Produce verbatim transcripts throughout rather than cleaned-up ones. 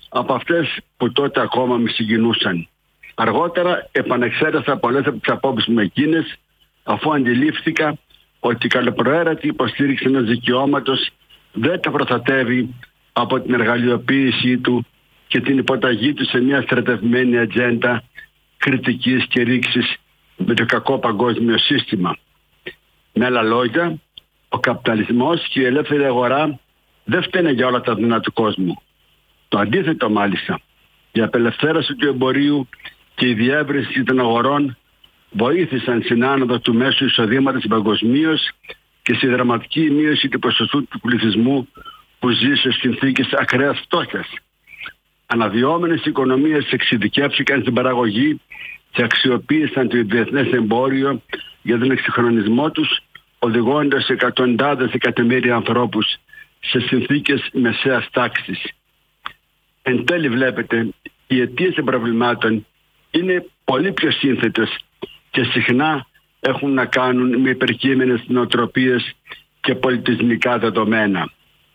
από αυτές που τότε ακόμα με συγκινούσαν. Αργότερα επανεξέτασα πολλές από τις απόψεις μου εκείνες, αφού αντιλήφθηκα ότι η καλοπροαίρετη υποστήριξη ενός δικαιώματος δεν τα προστατεύει από την εργαλειοποίησή του και την υποταγή του σε μια στρατευμένη ατζέντα κριτικής και ρήξης με το κακό παγκόσμιο σύστημα. Με άλλα λόγια, ο καπιταλισμός και η ελεύθερη αγορά δεν φταίνε για όλα τα δεινά του κόσμου. Το αντίθετο μάλιστα, η απελευθέρωση του εμπορίου και η διεύρυνση των αγορών βοήθησαν στην άνοδο του μέσου εισοδήματος παγκοσμίως και στη δραματική μείωση του ποσοστού του πληθυσμού που ζει σε συνθήκες ακραίας φτώχειας. Αναδυόμενες οικονομίες εξειδικεύτηκαν στην παραγωγή και αξιοποίησαν το διεθνές εμπόριο για τον εξυγχρονισμό τους, οδηγώντας εκατοντάδες εκατομμύρια ανθρώπους σε συνθήκες μεσαίας τάξης. Εν τέλει βλέπετε, οι αιτίες των προβλημάτων είναι πολύ πιο σύνθετες και συχνά έχουν να κάνουν με υπερκείμενες νοοτροπίες και πολιτισμικά δεδομένα.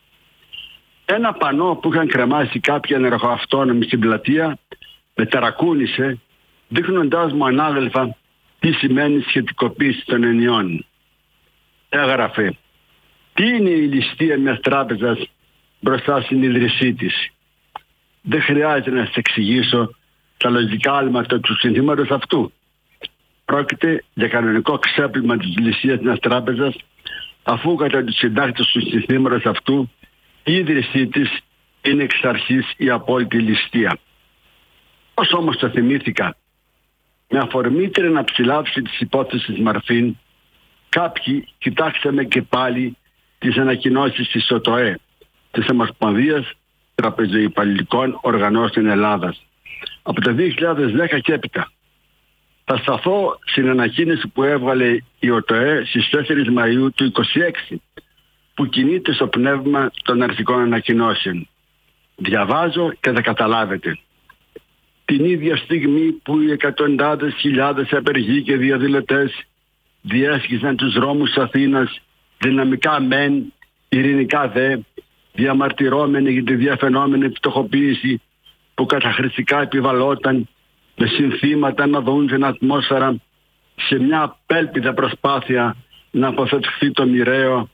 Ένα πανό που είχαν κρεμάσει κάποιοι ενεργοαυτόνομοι στην πλατεία με ταρακούνησε, δείχνοντάς μου ανάδελφα τι σημαίνει σχετικοποίηση των ενιών. Έγραφε: τι είναι η ληστεία μιας τράπεζας μπροστά στην ίδρυσή της? Δεν χρειάζεται να σας εξηγήσω τα λογικά άλματα του συνθήματος αυτού. Πρόκειται για κανονικό ξέπλυμα της ληστείας μιας τράπεζας, αφού κατά τους συντάκτες του συνθήματος αυτού η ίδρυσή της είναι εξ αρχής η απόλυτη ληστεία. Πώς όμως το θυμήθηκα? Με αφορμή την αναψηλάψη της υπόθεσης Μαρφίν, κάποιοι κοιτάξαμε και πάλι τις ανακοινώσεις της ΟΤΟΕ, της Ομοσπονδίας Τραπεζοϊπαλληλικών Οργανώσεων Ελλάδας, από το δύο χιλιάδες δέκα και έπειτα. Θα σταθώ στην ανακοίνωση που έβγαλε η ΟΤΟΕ στις τέσσερις Μαΐου του είκοσι έξι, που κινείται στο πνεύμα των αρχικών ανακοινώσεων. Διαβάζω και θα καταλάβετε. Την ίδια στιγμή που οι εκατοντάδες χιλιάδες απεργοί και διαδηλωτές διέσχιζαν τους δρόμους της Αθήνας, δυναμικά μεν, ειρηνικά δε, διαμαρτυρώμενοι για τη διαφαινόμενη φτωχοποίηση που καταχρηστικά επιβαλόταν με συνθήματα να δουν την ατμόσφαιρα, σε μια απέλπιδα προσπάθεια να αποφευχθεί το μοιραίο,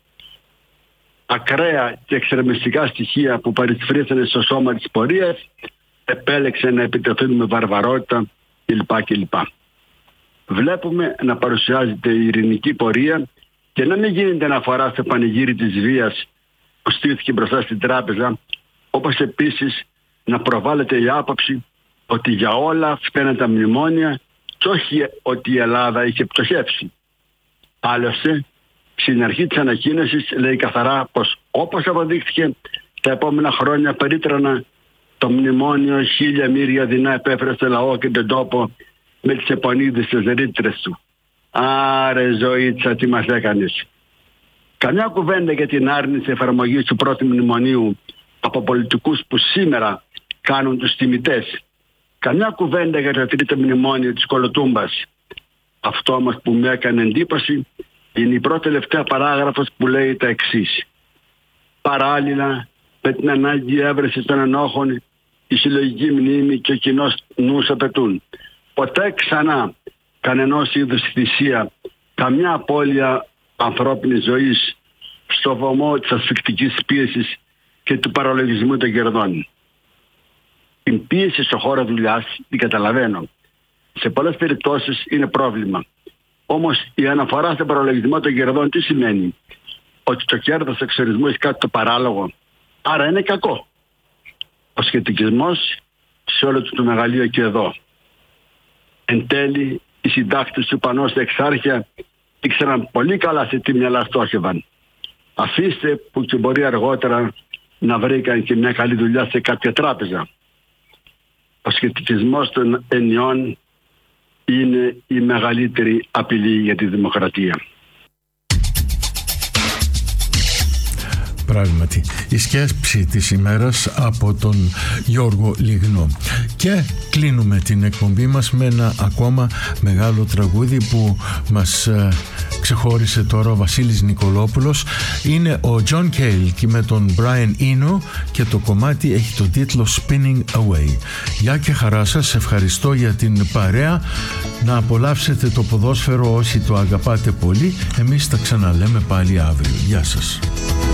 ακραία και εξτρεμιστικά στοιχεία που παρισφρήθηκαν στο σώμα της πορείας, επέλεξε να επιτεθούν με βαρβαρότητα κλπ. κλπ. Βλέπουμε να παρουσιάζεται η ειρηνική πορεία και να μην γίνεται αναφορά στο πανηγύρι της βίας που στήθηκε μπροστά στην τράπεζα, όπως επίσης να προβάλλεται η άποψη ότι για όλα φταίνε τα μνημόνια και όχι ότι η Ελλάδα είχε πτωχεύσει. Άλλωστε, στην αρχή της ανακοίνωσης λέει καθαρά πως, όπως αποδείχθηκε, τα επόμενα χρόνια περίτρανα το μνημόνιο χίλια μοίρια δεινά επέφερε στο λαό και τον τόπο με τις επονίδες της ρήτρες του. Άρε ζωήτσα, τι μας έκανες. Καμιά κουβέντα για την άρνηση εφαρμογής του πρώτου μνημονίου από πολιτικούς που σήμερα κάνουν τους τιμητές. Καμιά κουβέντα για το τρίτο μνημόνιο της Κολοτούμπας. Αυτό όμως που με έκανε εντύπωση είναι η πρώτη τελευταία παράγραφος που λέει τα εξής. Παράλληλα με την ανάγκη έβρεσης των ενόχων, η συλλογική μνήμη και ο κοινός νους απαιτούν. Ποτέ ξανά κανενός είδους θυσία, καμιά απώλεια ανθρώπινης ζωής στο βωμό της ασφυκτικής πίεσης και του παραλογισμού των κερδών. Την πίεση στο χώρο δουλειάς την καταλαβαίνω. Σε πολλές περιπτώσεις είναι πρόβλημα. Όμως η αναφορά στον παραλογισμό των κερδών τι σημαίνει? Ότι το κέρδος του εξορισμού έχει κάτι το παράλογο. Άρα είναι κακό. Ο σχετικισμός σε όλο του το μεγαλείο και εδώ. Εν τέλει, οι συντάκτες του πανώ στα εξάρχεια ήξεραν πολύ καλά σε τι μυαλά στόχευαν. Αφήστε που και μπορεί αργότερα να βρήκαν και μια καλή δουλειά σε κάποια τράπεζα. Ο σχετικισμός των ενιών είναι η μεγαλύτερη απειλή για τη δημοκρατία. Πράγματι, η σκέψη της ημέρας από τον Γιώργο Λιγνό. Και κλείνουμε την εκπομπή μας με ένα ακόμα μεγάλο τραγούδι που μας ξεχώρισε τώρα ο Βασίλης Νικολόπουλος. Είναι ο John Cale και με τον Brian Eno και το κομμάτι έχει το τίτλο Spinning Away. Γεια και χαρά σας, ευχαριστώ για την παρέα. Να απολαύσετε το ποδόσφαιρο όσοι το αγαπάτε πολύ. Εμείς τα ξαναλέμε πάλι αύριο. Γεια σας.